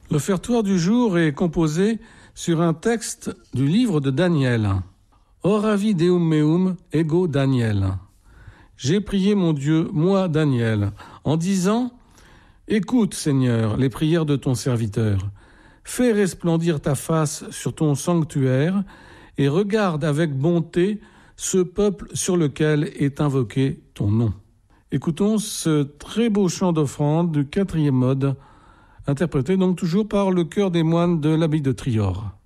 L'offertoire du jour est composé sur un texte du livre de Daniel. Oravi Deum meum ego Daniel. J'ai prié mon Dieu, moi Daniel, en disant « Écoute, Seigneur, les prières de ton serviteur. Fais resplendir ta face sur ton sanctuaire et regarde avec bonté ce peuple sur lequel est invoqué ton nom. » Écoutons ce très beau chant d'offrande du 4e mode, interprété donc toujours par le chœur des moines de l'abbaye de Trior.